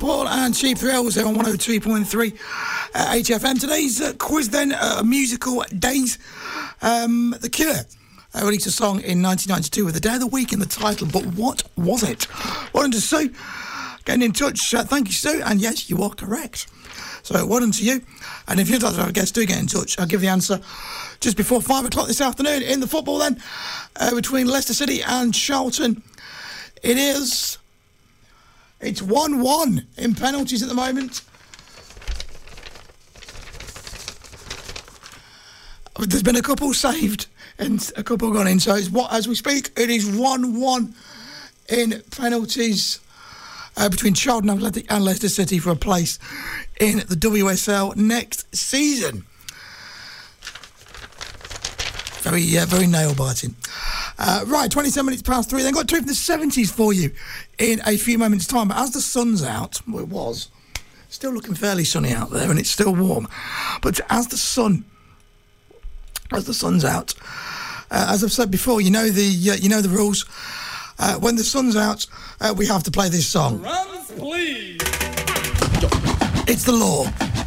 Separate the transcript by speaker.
Speaker 1: Paul and Cheap Thrills here on 102.3 HFM. Today's quiz then, musical days. The Cure released a song in 1992 with the day of the week in the title, but what was it? Well done to Sue. Getting in touch. Thank you, Sue. And yes, you are correct. So well done to you. And if you'd like to have a guest, do get in touch. I'll give the answer just before 5 o'clock this afternoon. In the football then, between Leicester City and Charlton, it's 1-1 in penalties at the moment. There's been a couple saved and a couple gone in. So as we speak, it is 1-1 in penalties between Charlton Athletic and Leicester City for a place in the WSL next season. Very nail-biting. Right, 27 minutes past 3. Then got two from the 70s for you in a few moments' time. But as the sun's out, well, it was still looking fairly sunny out there, and it's still warm. But as the sun's out, as I've said before, you know the rules. When the sun's out, we have to play this song.
Speaker 2: Drums, please.
Speaker 1: It's the law.